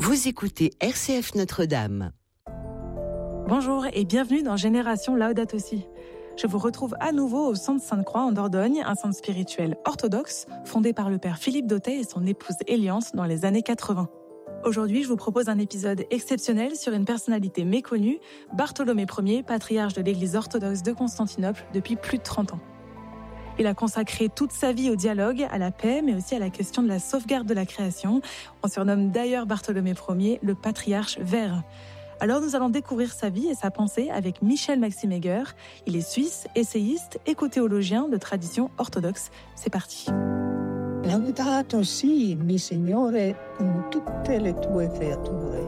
Vous écoutez RCF Notre-Dame. Bonjour et bienvenue dans Génération Laudato Si. Je vous retrouve à nouveau au centre Sainte-Croix en Dordogne, un centre spirituel orthodoxe fondé par le père Philippe Dautet et son épouse Eliance dans les années 80. Aujourd'hui, je vous propose un épisode exceptionnel sur une personnalité méconnue, Bartholomée Ier, patriarche de l'église orthodoxe de Constantinople depuis plus de 30 ans. Il a consacré toute sa vie au dialogue, à la paix, mais aussi à la question de la sauvegarde de la création. On surnomme d'ailleurs Bartholomée Ier le patriarche vert. Alors nous allons découvrir sa vie et sa pensée avec Michel Maxime Heger. Il est suisse, essayiste, éco-théologien de tradition orthodoxe. C'est parti. Laudato si, mi Signore, con tutte le tue creature.